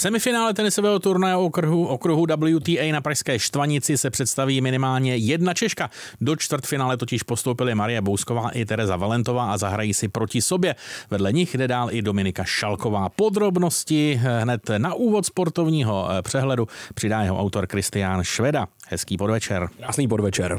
semifinále tenisového turnaje okruhu WTA na pražské Štvanici se představí minimálně jedna Češka. Do čtvrtfinále totiž postoupily Marie Bousková i Tereza Valentová a zahrají si proti sobě. Vedle nich jde dál i Dominika Šalková. Podrobnosti hned na úvod sportovního přehledu přidá jeho autor Kristián Šveda. Hezký podvečer. Krásný podvečer.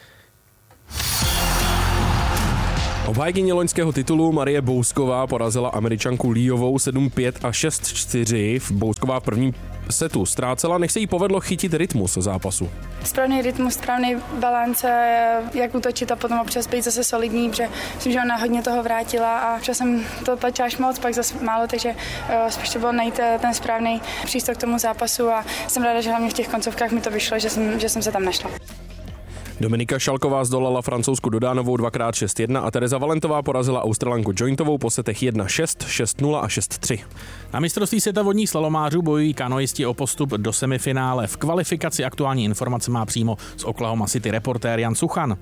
Obhájkyně loňského titulu Marie Bousková porazila Američanku Liovou 7-5 a 6-4. Bousková v prvním setu ztrácela, než se jí povedlo chytit rytmus zápasu. Správný rytmus, správný balance, jak útočit a potom občas být zase solidní, protože myslím, že ona hodně toho vrátila a občas jsem to tlačila až moc, pak zase málo, takže spíš to bylo najít ten správný přístup k tomu zápasu a jsem ráda, že hlavně v těch koncovkách mi to vyšlo, že jsem se tam našla. Dominika Šalková zdolala Francouzku Dodánovou 2x6-1 a Tereza Valentová porazila Australanku Jointovou po setech 1-6, 6-0 a 6-3. Na mistrovství světa vodních slalomářů bojují kanoisti o postup do semifinále. V kvalifikaci aktuální informace má přímo z Oklahoma City reportér Jan Suchan.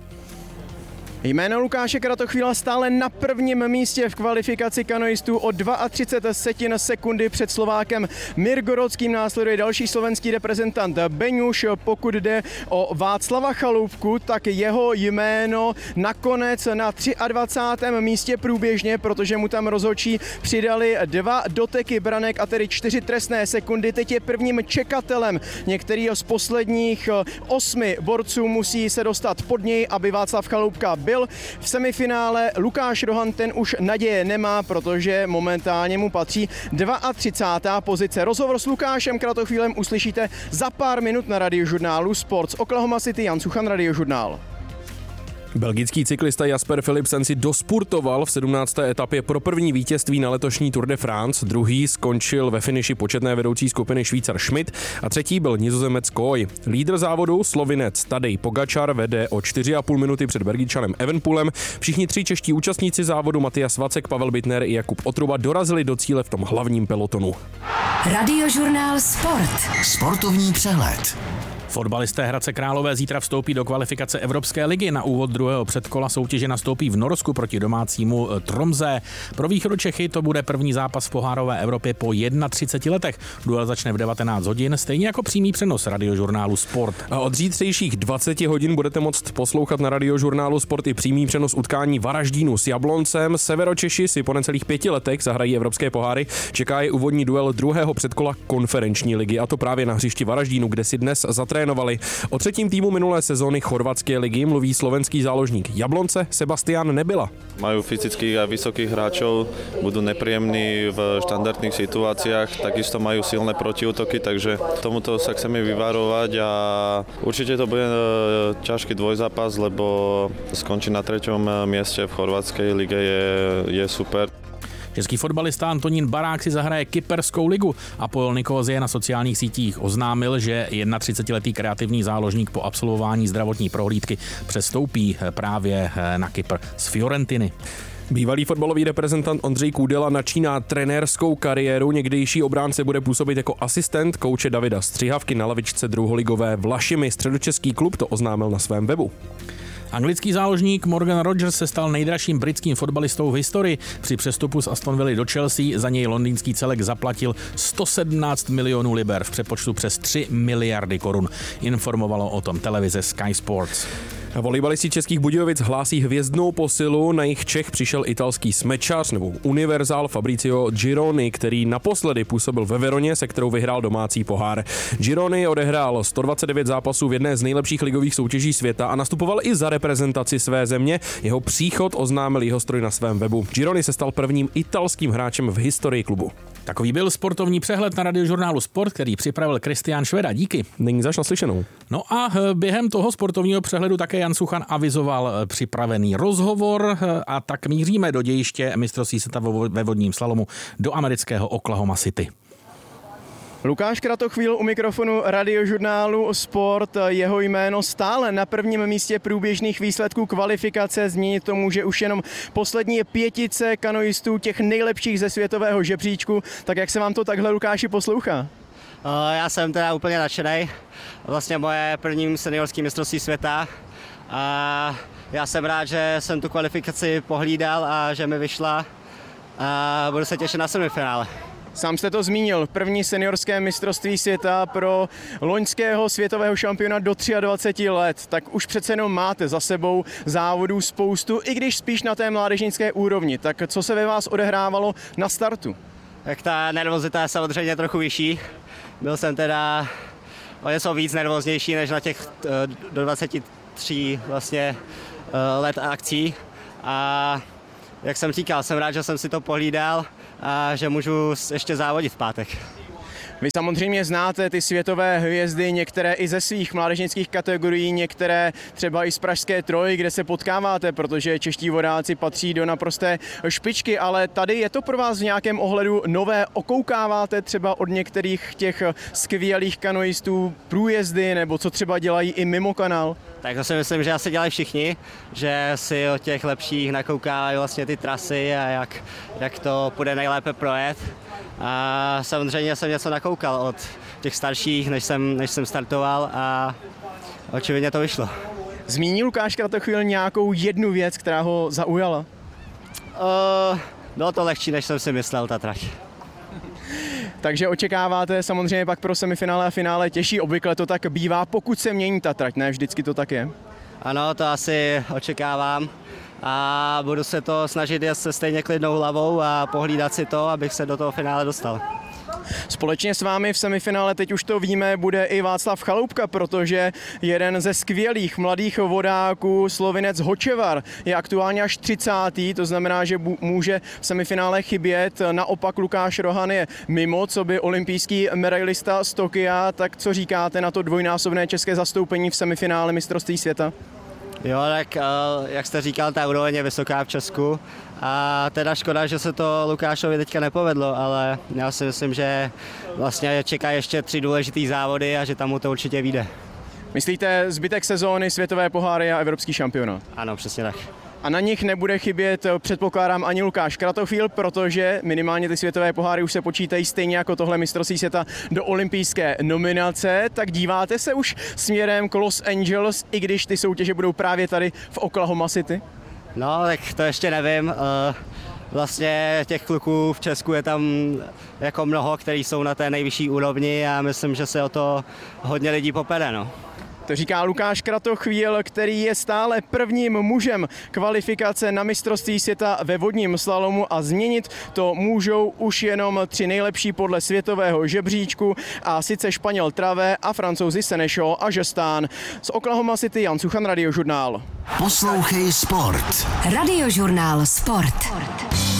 Jméno Lukáše Kratochvíla stále na prvním místě v kvalifikaci kanoistů o 32 sekundy před Slovákem Mirgorodským. Následuje další slovenský reprezentant Beňuš. Pokud jde o Václava Chaloupku, tak jeho jméno nakonec na 23. místě průběžně, protože mu tam rozhodčí přidali 2 doteky branek a tedy 4 trestné sekundy. Teď je prvním čekatelem. Některý z posledních 8 borců musí se dostat pod něj, aby Václav Chaloupka byl v semifinále. Lukáš Rohan ten už naděje nemá, protože momentálně mu patří 32. pozice. Rozhovor s Lukášem Kratochvílem uslyšíte za pár minut na Radiožurnálu Sport. Z Oklahoma City Jan Suchan, Radiožurnál. Belgický cyklista Jasper Philipsen si dospurtoval v 17. etapě pro první vítězství na letošní Tour de France. Druhý skončil ve finiši početné vedoucí skupiny Švýcar Schmidt a třetí byl Nizozemec Koy. Lídr závodu Slovinec Tadej Pogačar vede o 4,5 minuty před Belgičanem Evenepoelem. Všichni 3 čeští účastníci závodu Matias Vacek, Pavel Bittner i Jakub Otruba dorazili do cíle v tom hlavním pelotonu. Radiožurnál Sport. Sportovní přehled. Fotbalisté Hradce Králové zítra vstoupí do kvalifikace Evropské ligy. Na úvod druhého předkola soutěže nastoupí v Norsku proti domácímu Tromsø. Pro Východočechy to bude první zápas v pohárové Evropě po 31 letech. Duel začne v 19 hodin, stejně jako přímý přenos Radiožurnálu Sport. A od zítřejších 20 hodin budete moct poslouchat na Radiožurnálu Sport i přímý přenos utkání Varaždínu s Jabloncem. Severočeši si po necelých 5 letech zahrají evropské poháry. Čeká je úvodní duel druhého předkola konferenční ligy, a to právě na hřišti Varaždínu, kde si dnes zatrénovali. O třetím týmu minulé sezóny chorvatské ligy mluví slovenský záložník Jablonce Sebastian Nebyla. Majú fyzických a vysokých hráčov, budú nepríjemní v štandardných situáciách, takisto majú silné protiútoky, takže tomuto sa chceme vyvarovať a určite to bude ťažký dvojzápas, lebo skončiť na 3. mieste v chorvatskej lige je super. Český fotbalista Antonín Barák si zahraje Kyperskou ligu a Pojol Nikozie na sociálních sítích oznámil, že 31letý kreativní záložník po absolvování zdravotní prohlídky přestoupí právě na Kypr z Fiorentiny. Bývalý fotbalový reprezentant Ondřej Kůdela načíná trenérskou kariéru. Někdejší obránce bude působit jako asistent kouče Davida Střihavky na lavičce druholigové Vlašimi. Středočeský klub to oznámil na svém webu. Anglický záložník Morgan Rogers se stal nejdražším britským fotbalistou v historii. Při přestupu z Aston Villa do Chelsea za něj londýnský celek zaplatil 117 milionů liber, v přepočtu přes 3 miliardy korun. Informovalo o tom televize Sky Sports. Volejbalisti Českých Budějovic hlásí hvězdnou posilu. Na jich Čech přišel italský smečař nebo univerzál Fabrizio Gironi, který naposledy působil ve Veroně, se kterou vyhrál domácí pohár. Gironi odehrál 129 zápasů v jedné z nejlepších ligových soutěží světa a nastupoval i za reprezentaci své země. Jeho příchod oznámil jeho stroj na svém webu. Gironi se stal prvním italským hráčem v historii klubu. Takový byl sportovní přehled na Radiožurnálu Sport, který připravil Kristián Šveda. Díky. Není zač naslyšenou. No a během toho sportovního přehledu také Jan Suchan avizoval připravený rozhovor a tak míříme do dějiště mistrovství světa ve vodním slalomu do amerického Oklahoma City. Lukáš Kratochvíl u mikrofonu Radiožurnálu Sport. Jeho jméno stále na prvním místě průběžných výsledků kvalifikace. Změnit to může už jenom poslední 5 kanoistů, těch nejlepších ze světového žebříčku. Tak jak se vám to takhle, Lukáši, poslouchá? Já jsem teda úplně nadšenej. Vlastně moje první seniorské mistrovství světa. A já jsem rád, že jsem tu kvalifikaci pohlídal a že mi vyšla. A budu se těšit na semifinále. Sám jste to zmínil, první seniorské mistrovství světa pro loňského světového šampiona do 23 let, tak už přece jenom máte za sebou závodů spoustu, i když spíš na té mládežnické úrovni. Tak co se ve vás odehrávalo na startu? Tak ta nervozita je samozřejmě trochu vyšší. Byl jsem teda o něco víc nervóznější než na těch do 23 vlastně let akcí. A jak jsem říkal, jsem rád, že jsem si to pohlídal a že můžu ještě závodit v pátek. Vy samozřejmě znáte ty světové hvězdy, některé i ze svých mládežnických kategorií, některé třeba i z pražské Troji, kde se potkáváte, protože čeští vodáci patří do naprosté špičky, ale tady je to pro vás v nějakém ohledu nové, okoukáváte třeba od některých těch skvělých kanoistů průjezdy, nebo co třeba dělají i mimo kanál? Tak to si myslím, že asi dělají všichni, že si od těch lepších nakoukávají vlastně ty trasy a jak to půjde nejlépe projet. A samozřejmě jsem něco nakoukal od těch starších, než jsem startoval a očividně to vyšlo. Zmíní Lukáš Kratochvíl nějakou jednu věc, která ho zaujala? Bylo to lehčí, než jsem si myslel, ta trať. Takže očekáváte samozřejmě pak pro semifinále a finále těžší, obvykle to tak bývá, pokud se mění ta trať, ne vždycky to tak je? Ano, to asi očekávám a budu se to snažit jet se stejně klidnou hlavou a pohlídat si to, abych se do toho finále dostal. Společně s vámi v semifinále, teď už to víme, bude i Václav Chaloupka, protože jeden ze skvělých mladých vodáků, Slovinec Hočevar, je aktuálně až 30. To znamená, že může v semifinále chybět. Naopak Lukáš Rohan je mimo, co by olympijský medailista z Tokia. Tak co říkáte na to dvojnásobné české zastoupení v semifinále mistrovství světa? Jo, tak jak jste říkal, ta úroveň je vysoká v Česku a teda škoda, že se to Lukášovi teďka nepovedlo, ale já si myslím, že vlastně čeká ještě 3 důležitý závody a že tam mu to určitě vyjde. Myslíte zbytek sezóny, světové poháry a evropský šampionát? Ano, přesně tak. A na nich nebude chybět, předpokládám, ani Lukáš Kratochvíl, protože minimálně ty světové poháry už se počítají stejně jako tohle mistrovství světa do olympijské nominace. Tak díváte se už směrem k Los Angeles, i když ty soutěže budou právě tady v Oklahoma City? No, tak to ještě nevím. Vlastně těch kluků v Česku je tam jako mnoho, kteří jsou na té nejvyšší úrovni a myslím, že se o to hodně lidí popere, no. To říká Lukáš Kratochvíl, který je stále prvním mužem kvalifikace na mistrovství světa ve vodním slalomu a změnit to můžou už jenom 3 nejlepší podle světového žebříčku, a sice Španěl Travé a Francouzi Sénéchal a Žestán. Z Oklahoma City Jan Suchan, Radiožurnál. Poslouchej sport. Radiožurnál Sport.